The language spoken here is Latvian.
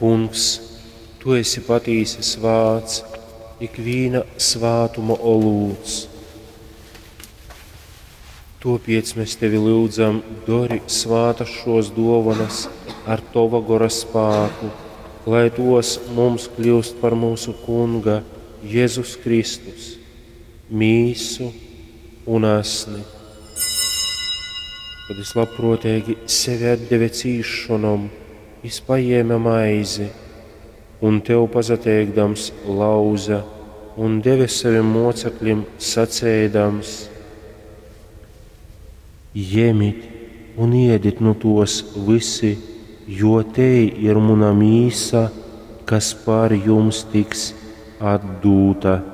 Kungs, Tu esi patīsis vārds, ikviena svātuma olūts. Tāpēc mēs Tevi lūdzam, dori svāta šos dāvanas ar Tova gora spēku, lai tos mums kļūst par mūsu Kunga Jēzus Kristus, mīsu un asni. Kad es labprotīgi sevi atdeve cīšanom, izpaņēma maizi, un Tev pazateikdams lauza, un deve saviem mocekļiem sacēdams: Ņemiet un ēdiet no tos visi, jo te ir mana mīsa, kas par jums tiks atdūta.